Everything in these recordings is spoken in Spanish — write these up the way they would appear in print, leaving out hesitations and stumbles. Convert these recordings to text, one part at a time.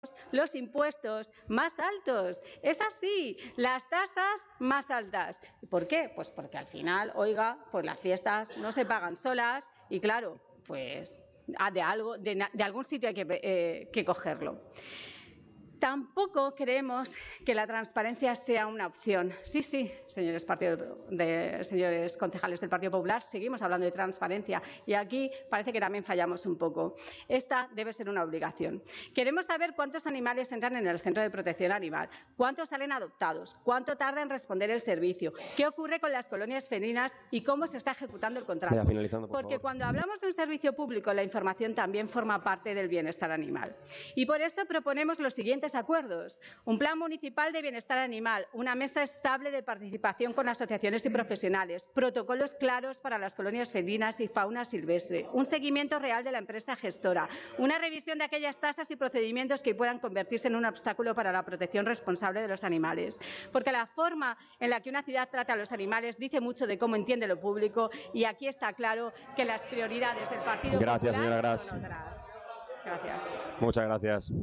los impuestos más altos. Es así, las tasas más altas. ¿Por qué? Pues porque al final, oiga, pues las fiestas no se pagan solas y claro, pues de algún sitio hay que cogerlo. Tampoco creemos que la transparencia sea una opción. Sí, señores concejales del Partido Popular, seguimos hablando de transparencia y aquí parece que también fallamos un poco. Esta debe ser una obligación. Queremos saber cuántos animales entran en el centro de protección animal, cuántos salen adoptados, cuánto tarda en responder el servicio, qué ocurre con las colonias felinas y cómo se está ejecutando el contrato. Porque cuando hablamos de un servicio público, la información también forma parte del bienestar animal. Y por eso proponemos los siguientes acuerdos: un plan municipal de bienestar animal, una mesa estable de participación con asociaciones y profesionales, protocolos claros para las colonias felinas y fauna silvestre, un seguimiento real de la empresa gestora, una revisión de aquellas tasas y procedimientos que puedan convertirse en un obstáculo para la protección responsable de los animales. Porque la forma en la que una ciudad trata a los animales dice mucho de cómo entiende lo público y aquí está claro que las prioridades del Partido Popular señora Gras. son otras. Gracias. Muchas gracias.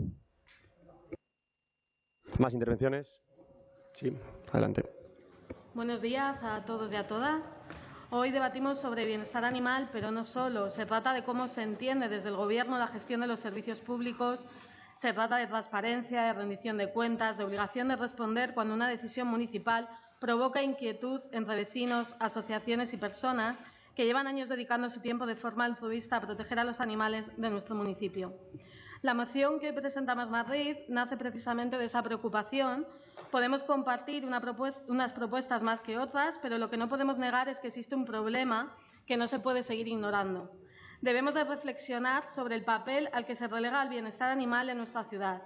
¿Más intervenciones? Sí, adelante. Buenos días a todos y a todas. Hoy debatimos sobre bienestar animal, pero no solo. Se trata de cómo se entiende desde el Gobierno la gestión de los servicios públicos. Se trata de transparencia, de rendición de cuentas, de obligación de responder cuando una decisión municipal provoca inquietud entre vecinos, asociaciones y personas que llevan años dedicando su tiempo de forma altruista a proteger a los animales de nuestro municipio. La moción que presenta Más Madrid nace precisamente de esa preocupación. Podemos compartir unas propuestas más que otras, pero lo que no podemos negar es que existe un problema que no se puede seguir ignorando. Debemos de reflexionar sobre el papel al que se relega el bienestar animal en nuestra ciudad.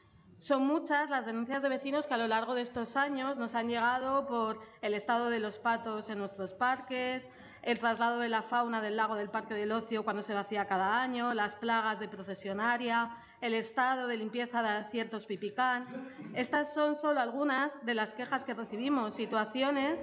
Son muchas las denuncias de vecinos que a lo largo de estos años nos han llegado por el estado de los patos en nuestros parques, el traslado de la fauna del lago del Parque del Ocio cuando se vacía cada año, las plagas de procesionaria, el estado de limpieza de ciertos pipicán. Estas son solo algunas de las quejas que recibimos, situaciones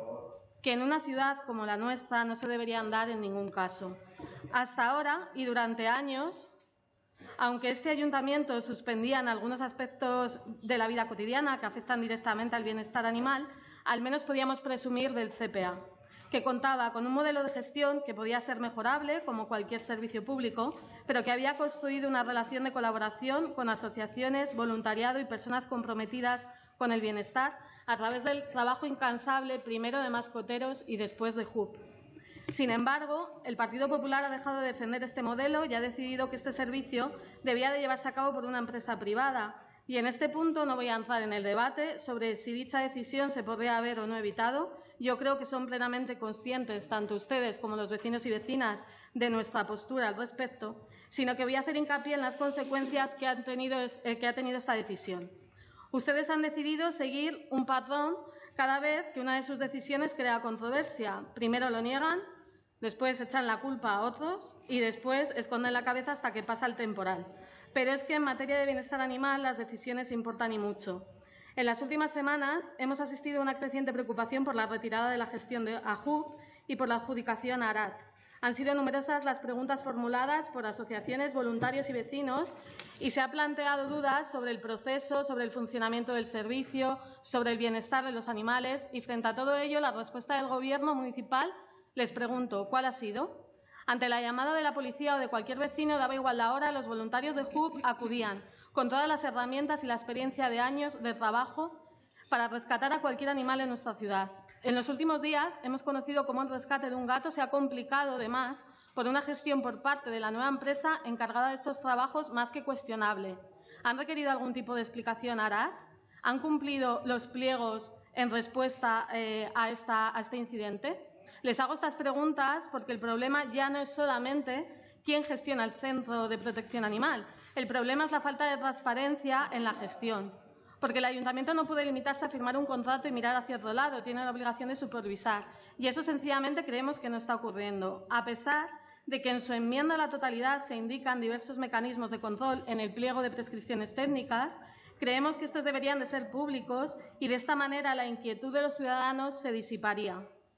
que en una ciudad como la nuestra no se deberían dar en ningún caso. Hasta ahora y durante años, aunque este ayuntamiento suspendía en algunos aspectos de la vida cotidiana que afectan directamente al bienestar animal, al menos podíamos presumir del CPA, que contaba con un modelo de gestión que podía ser mejorable, como cualquier servicio público, pero que había construido una relación de colaboración con asociaciones, voluntariado y personas comprometidas con el bienestar a través del trabajo incansable primero de mascoteros y después de JUP. Sin embargo, el Partido Popular ha dejado de defender este modelo y ha decidido que este servicio debía de llevarse a cabo por una empresa privada. Y en este punto no voy a entrar en el debate sobre si dicha decisión se podría haber o no evitado. Yo creo que son plenamente conscientes, tanto ustedes como los vecinos y vecinas, de nuestra postura al respecto, sino que voy a hacer hincapié en las consecuencias que ha tenido esta decisión. Ustedes han decidido seguir un patrón cada vez que una de sus decisiones crea controversia. Primero lo niegan, después echan la culpa a otros y después esconden la cabeza hasta que pasa el temporal. Pero es que en materia de bienestar animal las decisiones importan y mucho. En las últimas semanas hemos asistido a una creciente preocupación por la retirada de la gestión de AJUP y por la adjudicación a ARAT. Han sido numerosas las preguntas formuladas por asociaciones, voluntarios y vecinos y se han planteado dudas sobre el proceso, sobre el funcionamiento del servicio, sobre el bienestar de los animales y frente a todo ello la respuesta del Gobierno municipal, les pregunto, ¿cuál ha sido? Ante la llamada de la policía o de cualquier vecino, daba igual la hora, los voluntarios de JUP acudían con todas las herramientas y la experiencia de años de trabajo para rescatar a cualquier animal en nuestra ciudad. En los últimos días hemos conocido cómo el rescate de un gato se ha complicado de más por una gestión por parte de la nueva empresa encargada de estos trabajos más que cuestionable. ¿Han requerido algún tipo de explicación a ARAT? ¿Han cumplido los pliegos en respuesta a este incidente? Les hago estas preguntas porque el problema ya no es solamente quién gestiona el Centro de Protección Animal. El problema es la falta de transparencia en la gestión. Porque el ayuntamiento no puede limitarse a firmar un contrato y mirar hacia otro lado, tiene la obligación de supervisar. Y eso sencillamente creemos que no está ocurriendo, a pesar de que en su enmienda a la totalidad se indican diversos mecanismos de control en el pliego de prescripciones técnicas. Creemos que estos deberían de ser públicos y de esta manera la inquietud de los ciudadanos se disiparía.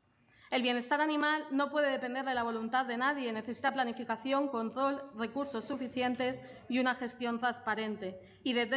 El bienestar animal no puede depender de la voluntad de nadie, necesita planificación, control, recursos suficientes y una gestión transparente. Y desde